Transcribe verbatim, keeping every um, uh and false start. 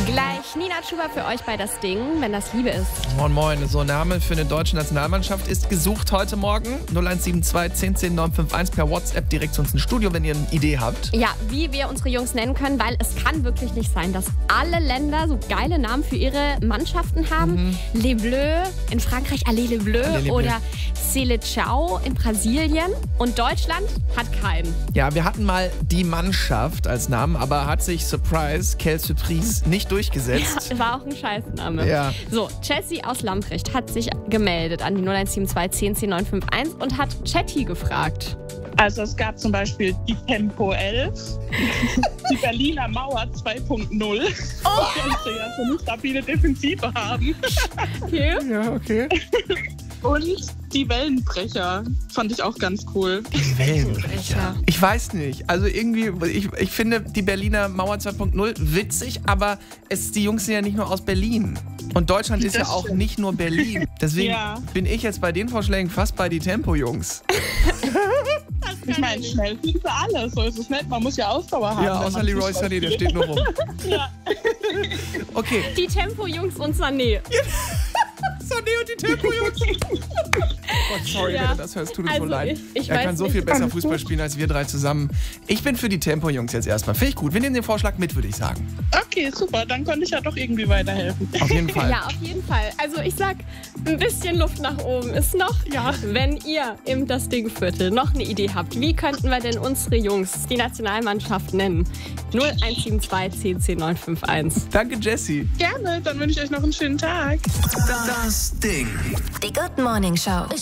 Gleich Nina Chuba für euch bei Das Ding, wenn das Liebe ist. Moin Moin, so ein Name für eine deutsche Nationalmannschaft ist gesucht heute Morgen. null eins sieben zwei, zehn zehn, neun fünf eins per WhatsApp direkt zu uns ins Studio, wenn ihr eine Idee habt. Ja, wie wir unsere Jungs nennen können, weil es kann wirklich nicht sein, dass alle Länder so geile Namen für ihre Mannschaften haben. Mhm. Les Bleus in Frankreich, Allez les Bleus Allez les Bleus. Oder Seleção in Brasilien. Und Deutschland hat keinen. Ja, wir hatten mal die Mannschaft als Namen, aber hat sich Surprise, Quelle Surprise nicht durchgesetzt. Ja, war auch ein Scheißname. Ja. So, Jessie aus Lamprecht hat sich gemeldet an die null eins sieben zwei, zehn zehn, neun fünf eins und hat Chatty gefragt. Also es gab zum Beispiel die Tempo elf, die Berliner Mauer zwei Punkt null, Oh. die ja so eine stabile Defensive haben. Okay. Ja, okay. Und die Wellenbrecher fand ich auch ganz cool. Die Wellenbrecher. Ich weiß nicht. Also irgendwie, ich, ich finde die Berliner Mauer zwei Punkt null witzig, aber es, die Jungs sind ja nicht nur aus Berlin. Und Deutschland ist Das ja auch stimmt. nicht nur Berlin. Deswegen Ja. bin ich jetzt bei den Vorschlägen fast bei die Tempo-Jungs. Ich meine, schnell sind sie alle, so ist es nicht. Man muss ja Ausdauer haben. Ja, wenn außer man Leroy Fußball Sané, der spielt. steht nur rum. Ja. Okay. Die Tempo-Jungs und Sané. Sané und die Tempo-Jungs. Gott, sorry, Ja. wenn du das hörst, tut uns Also so leid. ich- ich er weiß kann so nicht. viel besser Alles Fußball gut. spielen als wir drei zusammen. Ich bin für die Tempo-Jungs jetzt erstmal. Finde ich gut. Wir nehmen den Vorschlag mit, würde ich sagen. Okay, super. Dann konnte ich ja doch irgendwie weiterhelfen. Auf jeden Fall. Ja, auf jeden Fall. Also ich sag, ein bisschen Luft nach oben ist noch. Ja. Wenn ihr im Das Ding Viertel noch eine Idee habt, wie könnten wir denn unsere Jungs, die Nationalmannschaft, nennen? null eins sieben zwei, zehn zehn, neun fünf eins. Danke, Jessie. Gerne, dann wünsche ich euch noch einen schönen Tag. Das Ding. Die Good Morning Show.